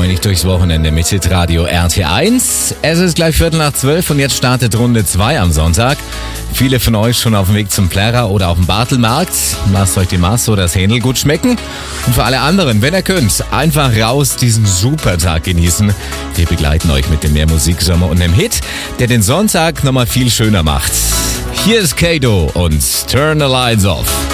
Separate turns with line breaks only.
neulich durchs Wochenende mit Hitradio RT1. Es ist gleich 11:45 und jetzt startet Runde 2 am Sonntag. Viele von euch schon auf dem Weg zum Plärrer oder auf dem Bartelmarkt. Lasst euch die Masse oder das Händel gut schmecken. Und für alle anderen, wenn ihr könnt, einfach raus diesen super Tag genießen. Wir begleiten euch mit dem Mehr Musiksommer und einem Hit, der den Sonntag nochmal viel schöner macht. Hier ist Kato und Turn the Lights Off.